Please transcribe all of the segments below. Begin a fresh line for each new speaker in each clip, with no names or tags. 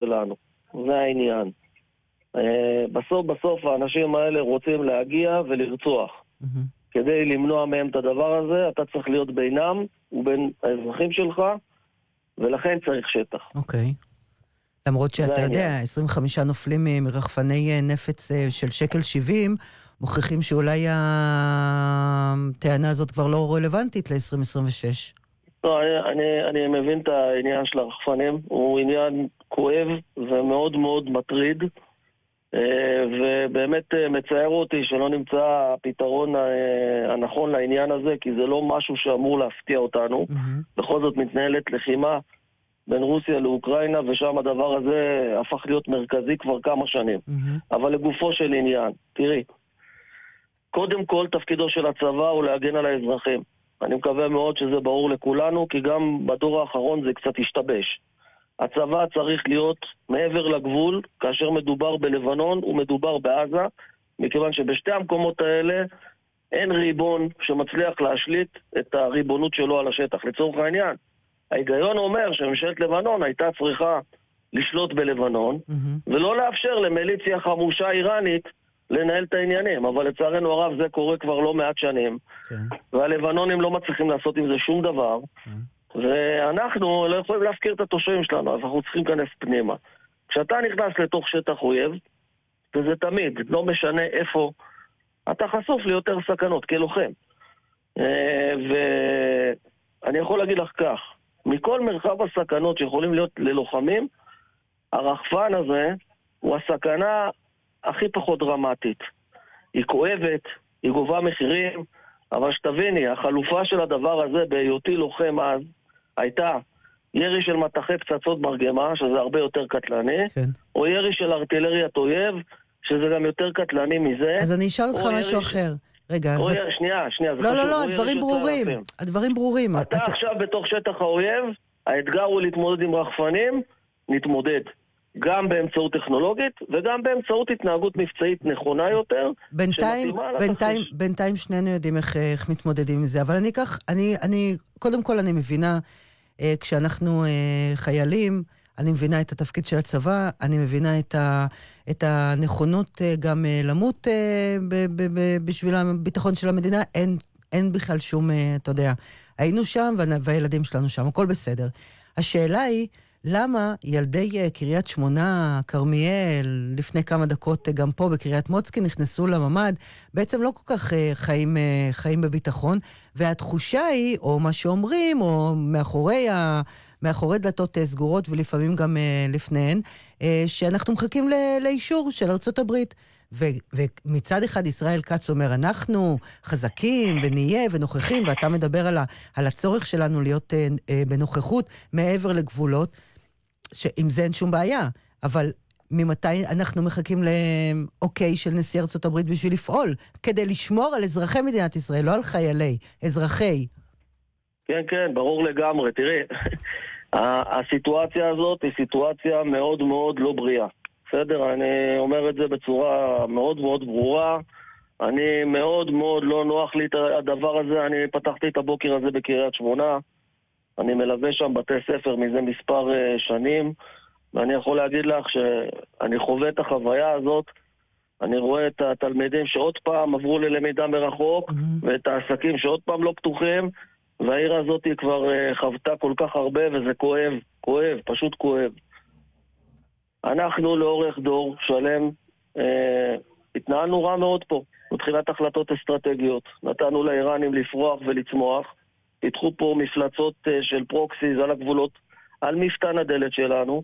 שלנו. זה העניין. בסוף האנשים האלה רוצים להגיע ולרצוח. כדי למנוע מהם את הדבר הזה, אתה צריך להיות בינם ובין האזרחים שלך, ולכן צריך שטח.
אוקיי. למרות שאתה יודע, 25 נופלים מרחפני נפץ של 1.70, מוכיחים שאולי הטענה הזאת כבר לא רלוונטית ל-2026.
לא, אני מבין את העניין של הרחפנים, הוא עניין כואב ומאוד מאוד מטריד, ובאמת מצער אותי שלא נמצא הפתרון הנכון לעניין הזה, כי זה לא משהו שאמור להפתיע אותנו. בכל זאת מתנהלת לחימה בין רוסיה לאוקראינה, ושם הדבר הזה הפך להיות מרכזי כבר כמה שנים. אבל לגופו של עניין, תראי, קודם כל תפקידו של הצבא הוא להגן על האזרחים. אני מקווה מאוד שזה ברור לכולנו, כי גם בדור האחרון זה קצת השתבש. הצבא צריך להיות מעבר לגבול, כאשר מדובר בלבנון ומדובר בעזה, מכיוון שבשתי המקומות האלה אין ריבון שמצליח להשליט את הריבונות שלו על השטח. לצורך העניין, ההיגיון אומר שממשלת לבנון הייתה צריכה לשלוט בלבנון, ולא לאפשר למיליציה חמושה איראנית לנהל את העניינים, אבל לצערנו הרב זה קורה כבר לא מעט שנים, והלבנונים לא מצליחים לעשות עם זה שום דבר, ואנחנו לא יכולים להפקיר את התושבים שלנו, אז אנחנו צריכים להיכנס פנימה. כשאתה נכנס לתוך שטח אויב, וזה תמיד, לא משנה איפה, אתה חשוף ליותר סכנות כלוחם. ואני יכול להגיד לך כך, מכל מרחב הסכנות שיכולים להיות ללוחמים, הרחפן הזה הוא הסכנה הכי פחות דרמטית. היא כואבת, היא גובה מחירים, אבל שתביני, החלופה של הדבר הזה בהיותי לוחם אז, הייתה ירי של מטחי פצצות מרגמה, שזה הרבה יותר קטלני, כן. או ירי של ארטילריית אויב, שזה גם יותר קטלני מזה.
אז אני אשאל אותך משהו אחר. רגע,
זה... שנייה,
לא, הדברים ברורים.
אתה עכשיו בתוך שטח האויב, האתגר הוא להתמודד עם רחפנים, נתמודד. גם באמצעות טכנולוגית, וגם באמצעות התנהגות מבצעית נכונה יותר.
בינתיים שנינו יודעים איך מתמודדים עם זה, אבל קודם כל אני מבינה, כשאנחנו חיילים, אני מבינה את התפקיד של הצבא, אני מבינה את הנכונות גם למות בשביל הביטחון של המדינה, אין בכלל שום, אתה יודע, היינו שם והילדים שלנו שם, הכל בסדר. השאלה היא, למה ילדי קריית שמונה, כרמיאל, לפני כמה דקות גם פה בקריית מוצקין, נכנסו לממד, בעצם לא כל כך חיים בביטחון, והתחושה היא, או מה שאומרים, או מאחורי דלתות סגורות, ולפעמים גם לפניהן, שאנחנו מחכים לאישור של ארצות הברית. ומצד אחד ישראל כץ אומר, אנחנו חזקים ונהיה ונוכחים, ואתה מדבר על הצורך שלנו להיות בנוכחות מעבר לגבולות, שעם זה אין שום בעיה, אבל ממתי אנחנו מחכים לאוקיי של נשיא ארצות הברית בשביל לפעול, כדי לשמור על אזרחי מדינת ישראל, לא על חיילי, אזרחי.
כן, כן, ברור לגמרי. תראי, הסיטואציה הזאת היא סיטואציה מאוד מאוד לא בריאה. בסדר, אני אומר את זה בצורה מאוד מאוד ברורה. אני מאוד מאוד לא נוח לי את הדבר הזה. אני פתחתי את הבוקר הזה בקריית שמונה. אני מלווה שם בתי ספר מזה מספר שנים. ואני יכול להגיד לך שאני חווה את החוויה הזאת. אני רואה את התלמידים שעוד פעם עברו ללמידה מרחוק, ואת העסקים שעוד פעם לא פתוחים. והעיר הזאת היא כבר חוותה כל כך הרבה, וזה כואב, כואב, פשוט כואב. אנחנו לאורך דור שלם התנהלנו רע מאוד פה, בתחילת החלטות אסטרטגיות. נתנו לאיראנים לפרוח ולצמוח, פיתחו פה מפלצות של פרוקסיז על הגבולות, על מפתן הדלת שלנו,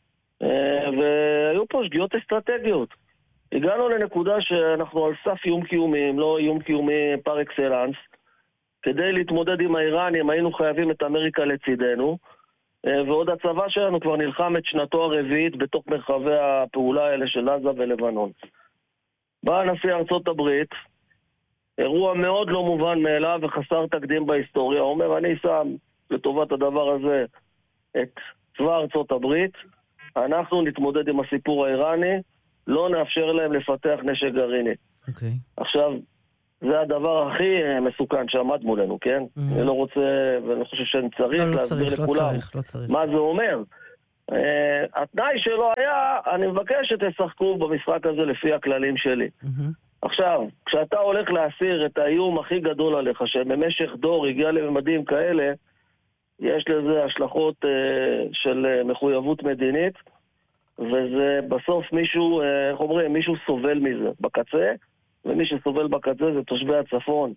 והיו פה שגיאות אסטרטגיות. הגענו לנקודה שאנחנו על סף איום קיומי, אם לא איום קיומי פר אקסלנס. כדי להתמודד עם האיראנים היינו חייבים את אמריקה לצידנו, ועוד הצבא שלנו כבר נלחם את שנתו הרביעית בתוך מרחבי הפעולה האלה של עזה ולבנון. בא נשיא ארצות הברית, אירוע מאוד לא מובן מאליו וחסר תקדים בהיסטוריה, אומר אני שם לטובת הדבר הזה את צבא ארצות הברית, אנחנו נתמודד עם הסיפור האיראני, לא נאפשר להם לפתח נשק גרעיני.
אוקיי.
עכשיו, זה הדבר הכי מסוכן שעמד מולנו, כן? אני לא רוצה, ואני חושב שאני צריך להסביר לכולם מה זה אומר. התנאי שלו היה, אני מבקש שתשחקו במשחק הזה לפי הכללים שלי. עכשיו, כשאתה הולך להסיר את האיום הכי גדול עליך, שבמשך דור הגיע לממדים כאלה, יש לזה השלכות של מחויבות מדינית, וזה בסוף מישהו, איך אומרים, מישהו סובל מזה בקצה, ומי שסובל בקצה זה תושבי הצפון.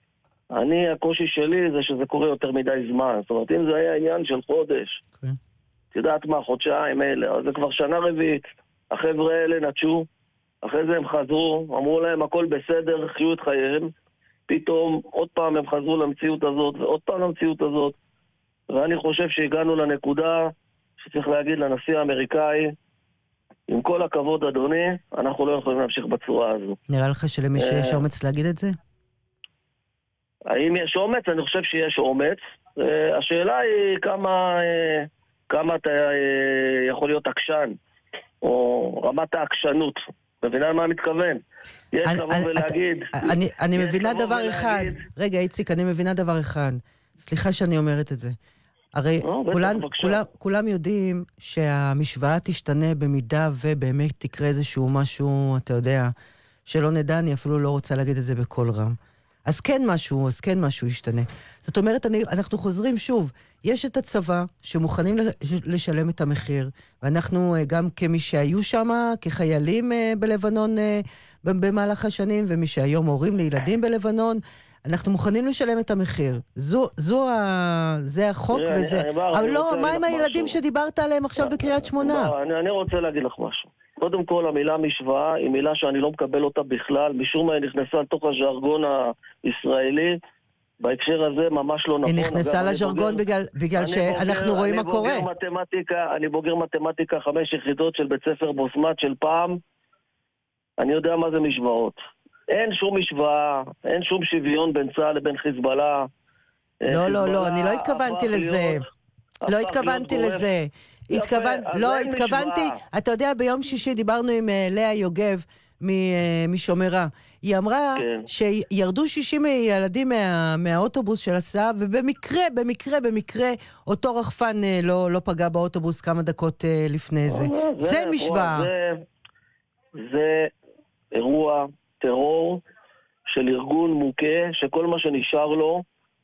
הקושי שלי זה שזה קורה יותר מדי זמן. זאת אומרת, אם זה היה עניין של חודש, תדעת מה, חודשיים אלה, אז זה כבר שנה רביעית. החבר'ה האלה נטשו, אחרי זה הם חזרו, אמרו להם הכל בסדר, חיו את חייהם. פתאום עוד פעם הם חזרו למציאות הזאת, ועוד פעם למציאות הזאת. ואני חושב שהגענו לנקודה שצריך להגיד לנשיא האמריקאי, עם כל הכבוד אדוני, אנחנו לא יכולים להמשיך בצורה הזו.
נראה לך שלמי שיש אומץ להגיד את זה?
האם יש אומץ? אני חושב שיש אומץ. השאלה היא כמה אתה יכול להיות עקשן, או רמת העקשנות. מבינה מה אני מתכוון? יש לבוא ולהגיד...
אני מבינה דבר אחד. רגע, איציק, אני מבינה דבר אחד. סליחה שאני אומרת את זה. הרי כולם יודעים שהמשוואה תשתנה במידה ובאמת תקרה איזשהו משהו, אתה יודע, שלא נדע, אני אפילו לא רוצה להגיד את זה בכל רם. אז כן משהו ישתנה. זאת אומרת, אנחנו חוזרים שוב, יש את הצבא שמוכנים לשלם את המחיר, ואנחנו גם כמי שהיו שם, כחיילים בלבנון במהלך השנים, ומי שהיום הורים לילדים בלבנון, אנחנו מוכנים לשלם את המחיר. זה החוק וזה. אבל לא, מה עם הילדים שדיברת עליהם עכשיו בקריית שמונה?
אני רוצה להגיד לך משהו. קודם כל, המילה משוואה היא מילה שאני לא מקבל אותה בכלל, משום מה היא נכנסה לתוך הז'רגון הישראלי, בהקשר הזה ממש לא נכון.
היא נכנסה לז'רגון בגלל שאנחנו רואים מה קורה.
אני בוגר מתמטיקה 5 יחידות של בית ספר בוסמת של פעם, אני יודע מה זה משוואות. אין שום משוואה, אין שום שוויון בין צה"ל לבין חיזבאללה.
לא, אני לא התכוונתי לזה. לא התכוונתי לזה. התכוונתי, אתה יודע, ביום שישי דיברנו עם לאה יוגב משומרה. היא אמרה שירדו 60 ילדים מהאוטובוס של הסעה, ובמקרה, אותו רחפן לא פגע באוטובוס כמה דקות לפני זה. זה משוואה.
זה אירוע טרור של ארגון מוכה, שכל מה שנשאר לו,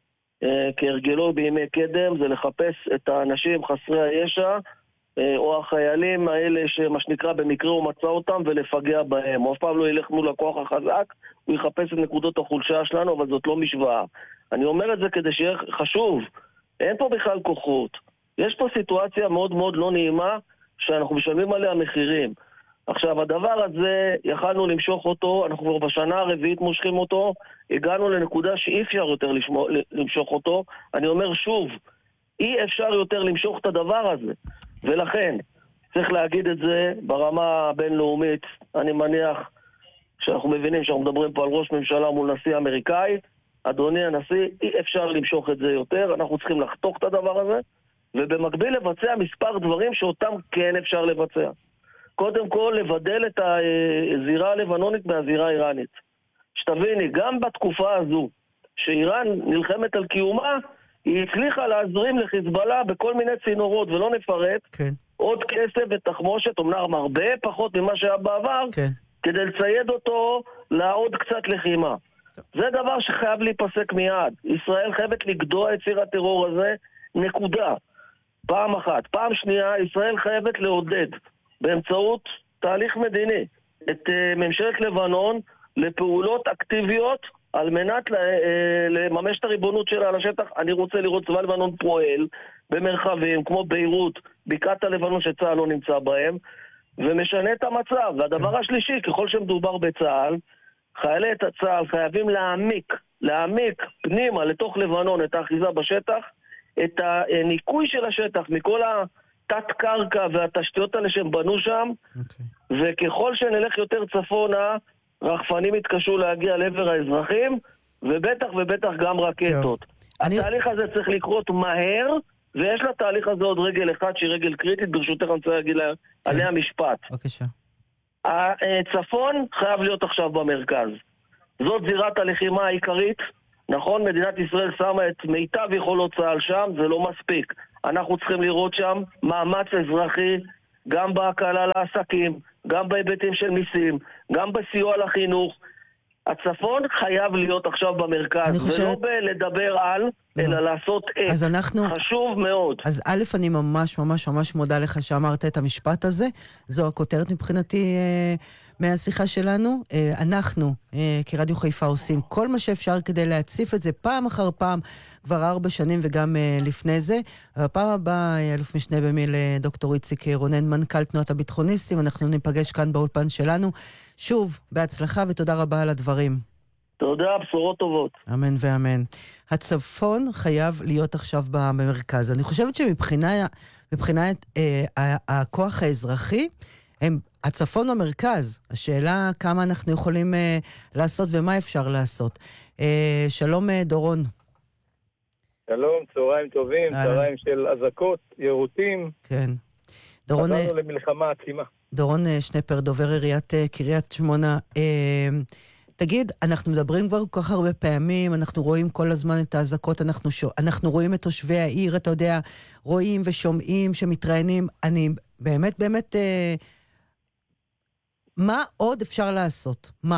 כהרגלו בימי קדם, זה לחפש את האנשים חסרי הישע, או החיילים האלה שמה שנקרא במקרה הוא מצא אותם ולפגע בהם. הוא אף פעם לא ילך מול הכוח החזק, הוא יחפש את נקודות החולשה שלנו, אבל זאת לא משוואה. אני אומר את זה כדי שיהיה חשוב. אין פה בכלל כוחות. יש פה סיטואציה מאוד מאוד לא נעימה, שאנחנו משלמים עליה מחירים. עכשיו, הדבר הזה, יכלנו למשוך אותו, אנחנו כבר בשנה הרביעית מושכים אותו, הגענו לנקודה שאי אפשר יותר למשוך אותו. אני אומר שוב, אי אפשר יותר למשוך את הדבר הזה. ולכן, צריך להגיד את זה ברמה הבינלאומית. אני מניח שאנחנו מבינים שאנחנו מדברים פה על ראש ממשלה מול נשיא אמריקאי. אדוני הנשיא, אי אפשר למשוך את זה יותר, אנחנו צריכים לחתוך את הדבר הזה, ובמקביל לבצע מספר דברים שאותם כן אפשר לבצע. קודם כל, לבדל את הזירה הלבנונית מהזירה האיראנית. שתביני, גם בתקופה הזו, שאיראן נלחמת על קיומה, היא הצליחה להזרים לחיזבאללה בכל מיני צינורות, ולא נפרט, עוד כסף ותחמושת, אומנם הרבה פחות ממה שהיה בעבר, כדי לצייד אותו לעוד קצת לחימה. זה דבר שחייב להיפסק מיד. ישראל חייבת לגדוע את ציר הטרור הזה, נקודה. פעם אחת. פעם שנייה, ישראל חייבת לעודד באמצעות תהליך מדיני את ממשלת לבנון לפעולות אקטיביות על מנת לממש את הריבונות שלה על השטח. אני רוצה לראות צבא לבנון פועל במרחבים כמו ביירות, בקעת הלבנון שצה"ל לא נמצא בהם, ומשנה את המצב. והדבר השלישי, ככל שמדובר בצה"ל, חיילי את הצה"ל חייבים להעמיק פנימה לתוך לבנון את האחיזה בשטח, את הניקוי של השטח מכל התת קרקע והתשתיות האלה שהם בנו שם, וככל שנלך יותר צפונה, רחפנים יתקשו להגיע לעבר האזרחים, ובטח גם רקטות. התהליך הזה צריך לקרות מהר, ויש לתהליך הזה עוד רגל אחד שהיא רגל קריטית, ברשותך אני רוצה להגיד עליה משפט.
בבקשה.
הצפון חייב להיות עכשיו במרכז. זאת זירת הלחימה העיקרית. נכון, מדינת ישראל שמה את מיטב יכולות צה"ל שם, זה לא מספיק. אנחנו צריכים לראות שם מאמץ אזרחי, גם בהקלה לעסקים, גם בהיבטים של מיסים, גם בסיוע לחינוך. הצפון חייב להיות עכשיו במרכז, ולא בלדבר על, אלא לעשות חשוב מאוד.
אז א', אני ממש ממש ממש מודה לך שאמרת את המשפט הזה. זו הכותרת מבחינתי מהשיחה שלנו. אנחנו, כרדיו חיפה, עושים כל מה שאפשר כדי להציף את זה פעם אחר פעם, כבר 4 שנים וגם לפני זה. הפעם הבאה, אלוף משנה במיל דוקטור איציק רונן, מנכ"ל תנועת הביטחוניסטים, אנחנו ניפגש כאן באולפן שלנו. שוב, בהצלחה ותודה רבה על הדברים.
תודה, בשורות טובות.
אמן ואמן. הצפון חייב להיות עכשיו במרכז. אני חושבת שמבחינת הכוח האזרחי, הצפון במרכז. השאלה כמה אנחנו יכולים לעשות ומה אפשר לעשות. שלום דורון.
שלום, צהריים טובים, צהריים של אזעקות, יירוטים.
כן.
חזרנו למלחמה עצימה.
דורון שנפר, דובר עיריית קריית שמונה. תגיד, אנחנו מדברים כבר כל כך הרבה פעמים, אנחנו רואים כל הזמן את האזעקות, אנחנו רואים את תושבי העיר, אתה יודע, רואים ושומעים שמתראיינים. אני באמת, מה עוד אפשר לעשות? מה?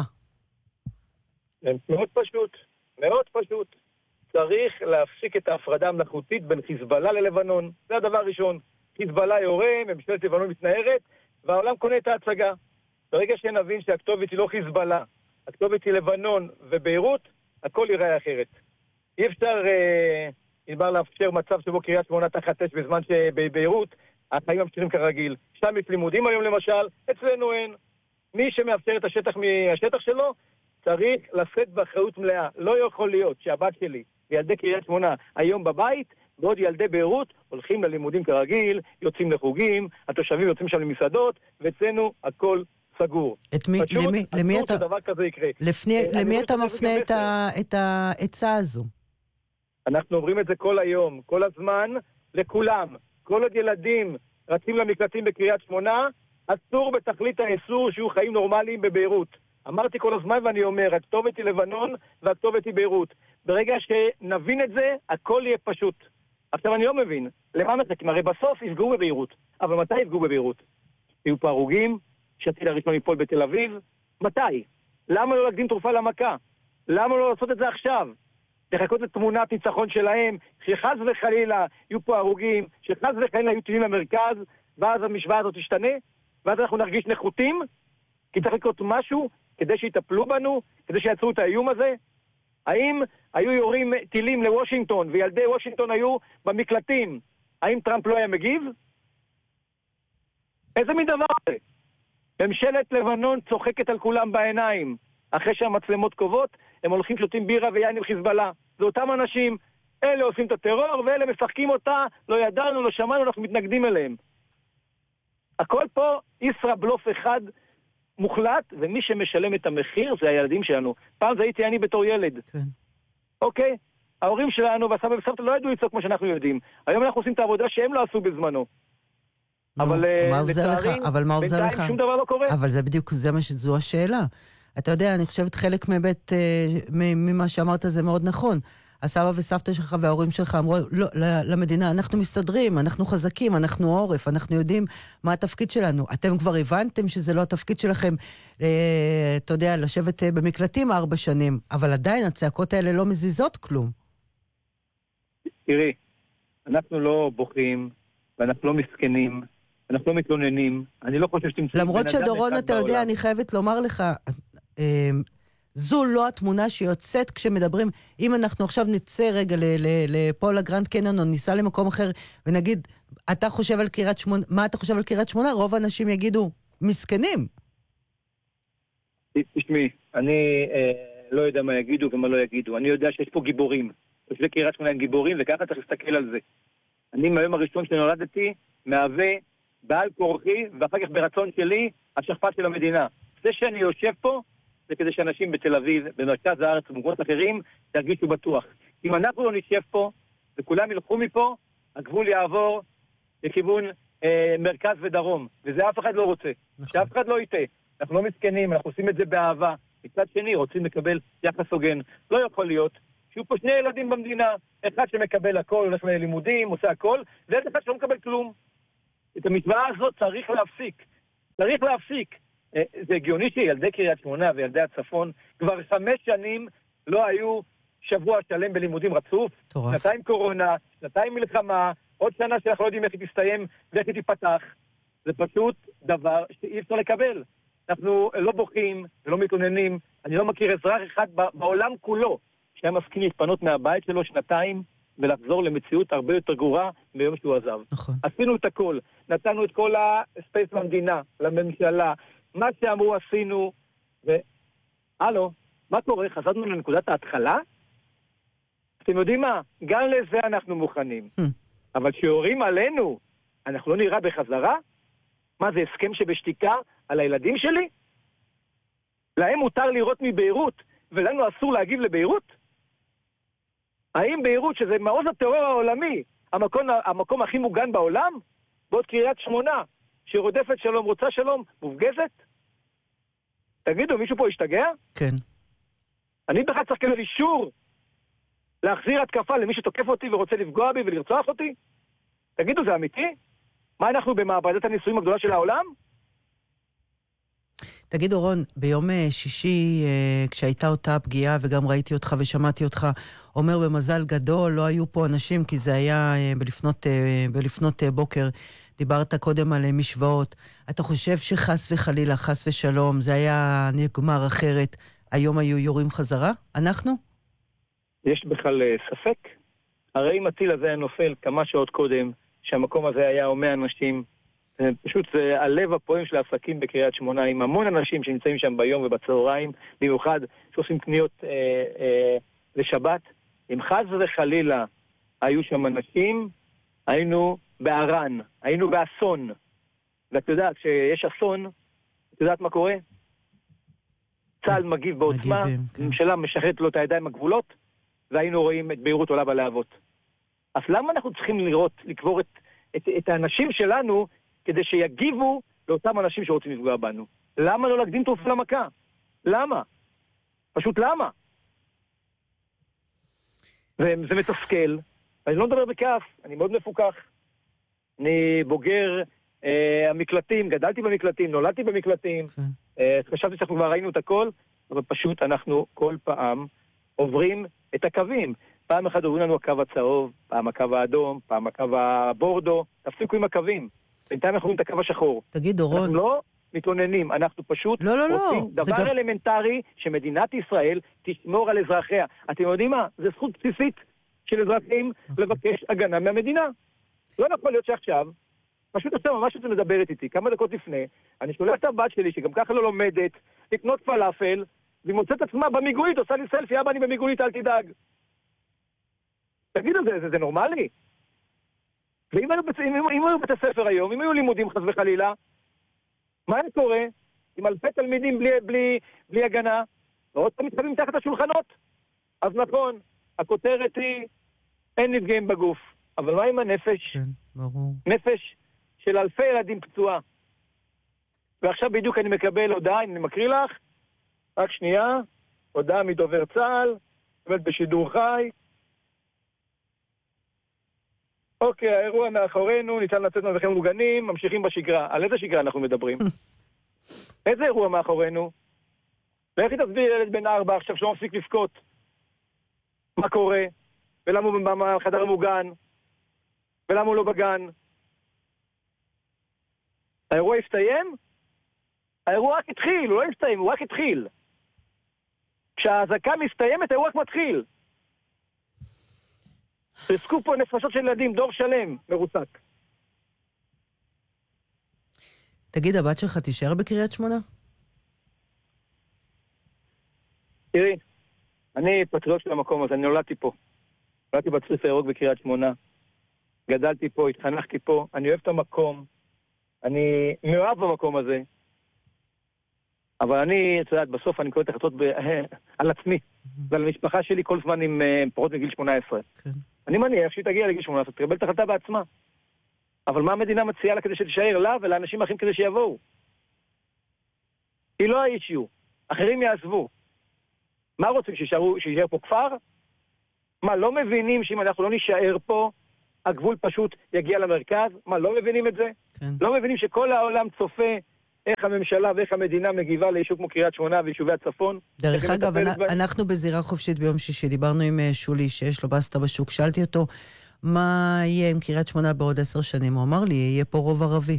מאוד פשוט, מאוד פשוט. צריך להפסיק את ההפרדה המלאכותית בין חיזבאללה ללבנון. זה הדבר הראשון. חיזבאללה יורה, ממשלת לבנון מתנערת, והעולם קונה את ההצגה. ברגע שנבין שהכתובת היא לא חיזבאללה, הכתובת היא לבנון וביירות, הכל ייראה אחרת. אי אפשר לאפשר מצב שבו קריית שמונה תחת אש בזמן שבביירות החיים ממשיכים כרגיל. שם יש לימודים היום למשל, אצלנו אין. מי שמאפשר את השטח מהשטח שלו, צריך לשאת באחריות מלאה. לא יכול להיות שהבת שלי וילדי קריית שמונה היום בבית, ועוד ילדי ביירות הולכים ללימודים כרגיל, יוצאים לחוגים, התושבים יוצאים שם למסעדות, ואצלנו הכל סגור.
למי אתה...
שדבר כזה יקרה.
למי אתה מפנה את העצה הזו?
אנחנו אומרים את זה כל היום, כל הזמן, לכולם. כל עוד ילדים רצים למקלטים בקריית שמונה, אסור בתכלית האיסור שיהיו חיים נורמליים בביירות. אמרתי כל הזמן ואני אומר, הכתובת היא לבנון והכתובת היא ביירות. ברגע שנבין את זה, הכל יהיה פשוט. עכשיו אני לא מבין, למה מחכים? הרי בסוף יפגעו בביירות. אבל מתי יפגעו בביירות? יהיו פה הרוגים, שהטיל הראשון ייפול בתל אביב? מתי? למה לא להקדים תרופה למכה? למה לא לעשות את זה עכשיו? לחכות לתמונת ניצחון שלהם, שחס וחלילה יהיו פה הרוגים, שחס וחלילה יהיו טילים למרכז, ואז המשוואה הזאת תשתנה, ואז אנחנו נרגיש נחותים, כי צריך לקרות משהו כדי שיטפלו בנו, כדי שיצרו את האיום הזה. האם היו יורים טילים לוושינגטון, וילדי וושינגטון היו במקלטים, האם טראמפ לא היה מגיב? איזה מין דבר זה? ממשלת לבנון צוחקת על כולם בעיניים. אחרי שהמצלמות קובעות, הם הולכים שותים בירה ויין עם חיזבאללה. זה אותם אנשים, אלה עושים את הטרור, ואלה משחקים אותה, לא ידענו, לא שמענו, אנחנו מתנגדים אליהם. הכל פה ישראבלוף אחד מוחלט, ומי שמשלם את המחיר זה הילדים שלנו. פעם זה הייתי אני בתור ילד.
כן.
אוקיי? ההורים שלנו והסבא וסבתא לא ידעו לצעוק כמו שאנחנו יודעים. היום אנחנו עושים את העבודה שהם לא עשו בזמנו.
אבל לצערי,
בינתיים שום דבר לא קורה.
אבל זה בדיוק, זו השאלה. אתה יודע, אני חושבת חלק ממה שאמרת זה מאוד נכון. הסבא וסבתא שלך וההורים שלך אמרו למדינה, אנחנו מסתדרים, אנחנו חזקים, אנחנו עורף, אנחנו יודעים מה התפקיד שלנו. אתם כבר הבנתם שזה לא התפקיד שלכם, אתה יודע, לשבת במקלטים 4 שנים, אבל עדיין הצעקות האלה לא מזיזות כלום.
תראי, אנחנו לא בוכים, ואנחנו לא מסכנים, אנחנו לא מתלוננים. אני לא חושב שתמצאו...
למרות שדורון, אתה יודע, אני חייבת לומר לך, זו לא התמונה שיוצאת כשמדברים. אם אנחנו עכשיו נצא רגע לפול הגרנד קניון, או ניסע למקום אחר, ונגיד, אתה חושב על קריית שמונה, מה אתה חושב על קריית שמונה? רוב האנשים יגידו, מסכנים.
תשמעי, אני לא יודע מה יגידו ומה לא יגידו. אני יודע שיש פה גיבורים. תושבי קריית שמונה הם גיבורים, וככה צריך להסתכל על זה. אני מהיום הראשון שנולדתי, מהווה בעל כורחי, ואחר כך ברצון שלי, השכפ"ץ של המדינה. זה שאני יושב פה, זה כדי שאנשים בתל אביב, במרכז הארץ ובמקומות אחרים, ירגישו בטוח. אם אנחנו לא נשב פה, וכולם ילכו מפה, הגבול יעבור לכיוון מרכז ודרום. וזה אף אחד לא רוצה. שאף אחד לא ייתה. אנחנו לא מסכנים, אנחנו עושים את זה באהבה. מצד שני, רוצים לקבל יחס הוגן. לא יכול להיות שיהיו פה שני ילדים במדינה, אחד שמקבל הכל, הולך ללימודים, עושה הכל, וילד אחד שלא מקבל כלום. את המשוואה הזאת צריך להפסיק. צריך להפסיק. זה הגיוני שילדי קריית שמונה וילדי הצפון כבר 5 שנים לא היו שבוע שלם בלימודים רצוף. שנתיים קורונה, שנתיים מלחמה, עוד שנה שאנחנו לא יודעים איך היא תסתיים ואיך היא תיפתח. זה פשוט דבר שאי אפשר לקבל. אנחנו לא בוכים ולא מתעוננים. אני לא מכיר אזרח אחד בעולם כולו שהיה מסכים להתפנות מהבית שלו 2 ולחזור למציאות הרבה יותר גרורה ביום שהוא עזב.
נכון.
עשינו את הכל. נתנו את כל הספייס למדינה, לממשלה. מה שאמרו עשינו, הלו, מה קורה? חזרנו לנקודת ההתחלה? אתם יודעים מה? גם לזה אנחנו מוכנים. אבל שיורים עלינו, אנחנו לא נראה בחזרה? מה, זה הסכם שבשתיקה על הילדים שלי? להם מותר לראות מביירות, ולנו אסור להגיב לביירות? האם ביירות, שזה מעוז הטרור העולמי, המקום הכי מוגן בעולם? בעוד קריית שמונה, שרודפת שלום, רוצה שלום, מופגזת? תגידו, מישהו פה השתגע?
כן.
אני בכלל צריך לקבל אישור להחזיר התקפה למי שתוקף אותי ורוצה לפגוע בי ולרצוח אותי? תגידו, זה אמיתי? מה, אנחנו במעבדת הניסויים הגדולה של העולם?
תגיד אורון, ביום שישי, כשהייתה אותה פגיעה, וגם ראיתי אותך ושמעתי אותך, אומר במזל גדול, לא היו פה אנשים, כי זה היה בלפנות בוקר, דיברת קודם על משוואות. אתה חושב שחס וחלילה, חס ושלום, זה היה נגמר אחרת, היום היו יורים חזרה? אנחנו? יש
בכלל ספק? הרי אם הטיל הזה היה נופל כמה שעות קודם, שהמקום הזה היה הומי אנשים, פשוט זה הלב הפועם של העסקים בקריית שמונה, עם המון אנשים שנמצאים שם ביום ובצהריים, במיוחד שעושים קניות לשבת. אם חס וחלילה היו שם אנשים, היינו בערן, היינו באסון. ואת יודעת, כשיש אסון, את יודעת מה קורה? צה"ל מגיב בעוצמה, הממשלה משחררת לו את הידיים הגבולות, והיינו רואים את ביירות עולה בלהבות. אז למה אנחנו צריכים לקבור את האנשים שלנו כדי שיגיבו לאותם אנשים שרוצים לפגוע בנו? למה לא להקדים תרופה למכה? למה? פשוט למה? וזה מתסכל. אני לא מדבר בכעס, אני מאוד מפוקח. אני בוגר המקלטים, גדלתי במקלטים, נולדתי במקלטים. חשבתי שאנחנו כבר ראינו את הכל, אבל פשוט אנחנו כל פעם עוברים את הקווים. פעם אחת עוברים לנו הקו הצהוב, פעם הקו האדום, פעם הקו הבורדו. תפסיקו עם הקווים. בינתיים אנחנו רואים את הקו השחור.
תגיד, דורון.
אנחנו לא מתלוננים, אנחנו פשוט רוצים דבר אלמנטרי שמדינת ישראל תשמור על אזרחיה. אתם יודעים מה? זה זכות בסיסית של אזרחים לבקש הגנה מהמדינה. לא יכול להיות שעכשיו, פשוט עכשיו ממש את מדברת איתי, כמה דקות לפני, אני שולח את הבת שלי שגם ככה לא לומדת, לקנות פלאפל, והיא מוצאת עצמה במיגולית, עושה לי סלפי, אבא אני במיגולית, אל תדאג. תגידו, זה נורמלי? ואם היו בית הספר היום, אם היו לימודים חס וחלילה, מה קורה עם אלפי תלמידים בלי הגנה? ועוד פעם מתחבאים מתחת השולחנות? אז נכון, הכותרת היא, אין נפגעים בגוף. אבל מה עם הנפש?
כן, ברור. נפש
של אלפי ילדים פצועה. ועכשיו בדיוק אני מקבל הודעה, אני מקריא לך, רק שנייה, הודעה מדובר צה"ל, באמת בשידור חי. אוקיי, האירוע מאחורינו, ניתן לצאת מהמרחבים מוגנים, ממשיכים בשגרה. על איזה שגרה אנחנו מדברים? איזה אירוע מאחורינו? ואיך היא תסביר ילד בן 4 עכשיו שלא מפסיק לבכות? מה קורה? ולמה הוא בחדר המוגן? ולמה הוא לא בגן? האירוע הסתיים? האירוע רק התחיל, הוא לא הסתיים, הוא רק התחיל. כשההזקה מסתיימת, האירוע רק מתחיל. תעסקו פה נפשות של ילדים, דור שלם, מרוסק.
תגיד, הבת שלך תישאר בקריית שמונה?
תראי, אני פטריוט של המקום הזה, אני נולדתי פה. נולדתי בצריף הירוק בקריית שמונה. גדלתי פה, התחנכתי פה, אני אוהב את המקום. אני מאוהב במקום הזה. אבל אני, את יודעת, בסוף אני קורא את החלטות על עצמי. ועל המשפחה שלי כל זמן עם פחות מגיל 18. כן. אני מניח שהיא תגיע לגיל 18, תקבל את החלטה בעצמה. אבל מה המדינה מציעה לה כדי שתישאר לה ולאנשים אחרים כדי שיבואו? היא לא האישיו. אחרים יעזבו. מה רוצים, שישאר פה כפר? מה, לא מבינים שאם אנחנו לא נשאר פה, הגבול פשוט יגיע למרכז? מה, לא מבינים את זה?
כן.
לא מבינים שכל העולם צופה איך הממשלה ואיך המדינה מגיבה ליישוב כמו קריית שמונה ויישובי הצפון?
דרך אגב, אנחנו בזירה חופשית ביום שישי, דיברנו עם שולי שיש לו בסטה בשוק, שאלתי אותו, מה יהיה עם קריית שמונה בעוד 10 שנים? הוא אמר לי, יהיה פה רוב ערבי.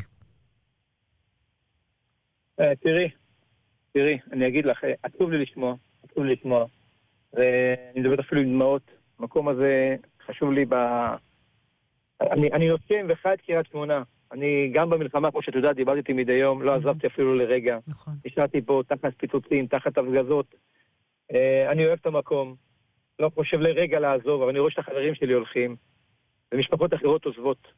תראי, אני אגיד לך, עצוב לי לשמוע, ואני מדבר אפילו עם דמעות, המקום הזה חשוב לי אני נושם וחי את קריית שמונה. אני גם במלחמה, כמו שאת יודעת, דיברתי איתי מדי יום, לא עזבתי אפילו לרגע. נשארתי פה תחת פיצוצים, תחת הפגזות. אני אוהב את המקום, לא חושב לרגע לעזוב, אבל אני רואה שהחברים שלי הולכים, ומשפחות אחרות עוזבות.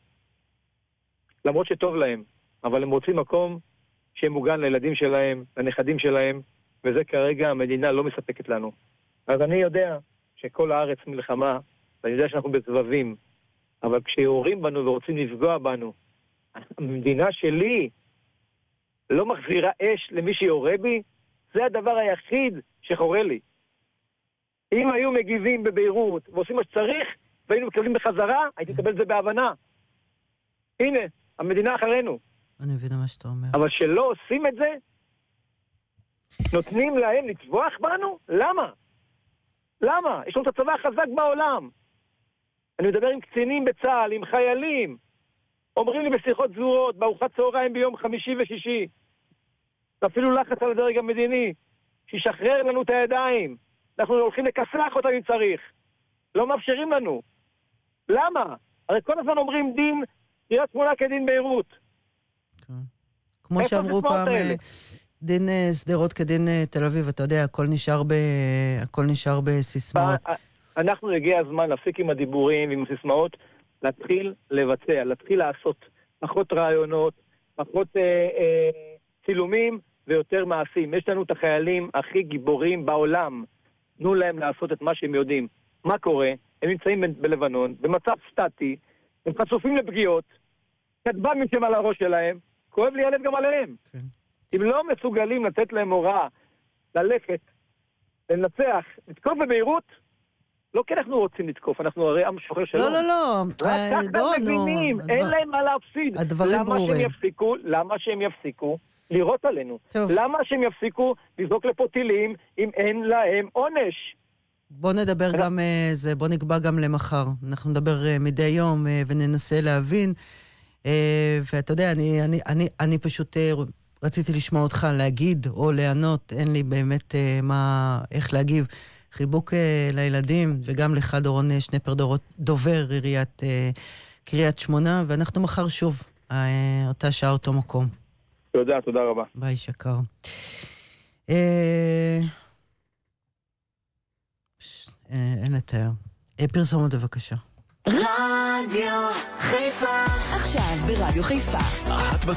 למרות שטוב להם, אבל הם רוצים מקום שמוגן לילדים שלהם, לנכדים שלהם, וזה כרגע המדינה לא מספקת לנו. אז אני יודע שכל הארץ מלחמה, ואני יודע שאנחנו בסבבים, אבל כשיורים בנו ורוצים לפגוע בנו, המדינה שלי לא מחזירה אש למי שיורה בי, זה הדבר היחיד שחורה לי. אם היו מגיבים בביירות ועושים מה שצריך, והיינו מקבלים בחזרה, הייתי מקבל את זה בהבנה. הנה, המדינה אחרינו.
אני מבינה מה שאתה אומר.
אבל שלא עושים את זה, נותנים להם לטבוח בנו? למה? למה? יש לנו את הצבא החזק בעולם. אני מדבר עם קצינים בצה"ל, עם חיילים. אומרים לי בשיחות זורות, בארוחת צהריים ביום חמישי ושישי. אפילו לחץ על הדרג המדיני, שישחרר לנו את הידיים. אנחנו הולכים לכסח אותם אם צריך. לא מאפשרים לנו. למה? הרי כל הזמן אומרים דין קריית שמונה כדין ביירות.
כמו שאמרו פעם, דין סדרות כדין תל אביב, אתה יודע, הכל נשאר בסיסמאות.
אנחנו הגיע הזמן להפסיק עם הדיבורים ועם הסיסמאות, להתחיל לבצע, להתחיל לעשות פחות רעיונות, פחות צילומים ויותר מעשים. יש לנו את החיילים הכי גיבורים בעולם. תנו להם לעשות את מה שהם יודעים. מה קורה? הם נמצאים בלבנון, במצב סטטי, הם חשופים לפגיעות, כתב"מים שם על הראש שלהם, כואב לי הלב גם עליהם. כן. אם לא מסוגלים לתת להם הוראה, ללכת, לנצח, לתקוף בביירות, לא כי אנחנו רוצים לתקוף, אנחנו הרי עם שוחר שלום.
לא.
רק ככה מבינים, אין להם מה להפסיד.
הדברים ברורים.
למה שהם יפסיקו לירות עלינו? למה שהם יפסיקו לזרוק לפה טילים אם אין להם עונש?
בוא נדבר גם, בוא נקבע גם למחר. אנחנו נדבר מדי יום וננסה להבין. ואתה יודע, אני פשוט רציתי לשמוע אותך להגיד או לענות, אין לי באמת איך להגיב. חיבוק לילדים, וגם לך דורון שנפר דובר עיריית קריית שמונה, ואנחנו מחר שוב, אותה שעה, אותו מקום.
תודה רבה.
ביי שקר. אין לתאר. פרסומת בבקשה.
רדיו חיפה. עכשיו ברדיו חיפה. 1